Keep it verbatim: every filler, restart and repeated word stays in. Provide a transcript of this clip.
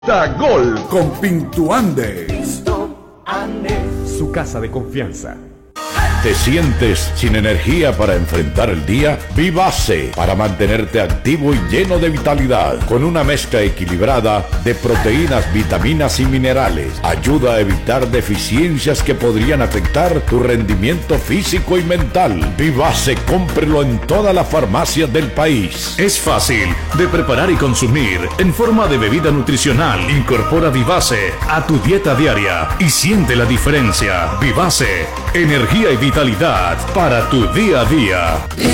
Gol con Pinto Andes. Su casa de confianza. ¿Te sientes sin energía para enfrentar el día? Vivase, para mantenerte activo y lleno de vitalidad, con una mezcla equilibrada de proteínas, vitaminas y minerales. Ayuda a evitar deficiencias que podrían afectar tu rendimiento físico y mental. Vivase, cómprelo en todas las farmacias del país. Es fácil de preparar y consumir en forma de bebida nutricional. Incorpora Vivase a tu dieta diaria y siente la diferencia. Vivase, energía y vitalidad para tu día a día.